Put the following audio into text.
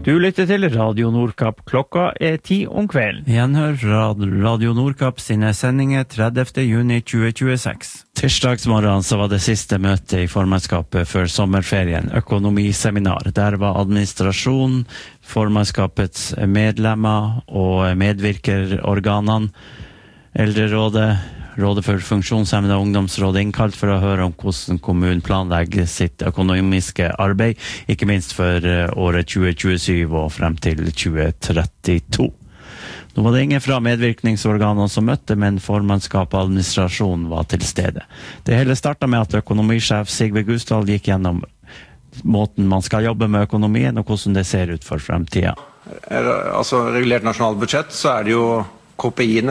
Du lytter til Radio Nordkapp. Klokka 10 om kvelden. Gjenhør Radio Nordkapp sine sendinger 30. juni 2026. Tirsdagsmorgen så var det siste møte i formannskapet før sommerferien, økonomiseminar. Der var administrasjon, formannskapets medlemmer og medvirkerorganene, Eldrerådet, Rådet for funksjonshemmede og ungdomsrådet innkalt for å høre om hvordan kommunen planlegger sitt økonomiske arbeid, ikke minst for året 2027 og frem til 2032. Nå var det ingen fra medvirkningsorganene som møtte, men formannskap og administrasjon var til stede. Det hele startet med at økonomisjef Sigve Gusdal gikk gjennom måten man skal jobbe med økonomien og hvordan det ser ut for fremtiden. Altså regulert nasjonalbudsjett, så det jo KPI-ene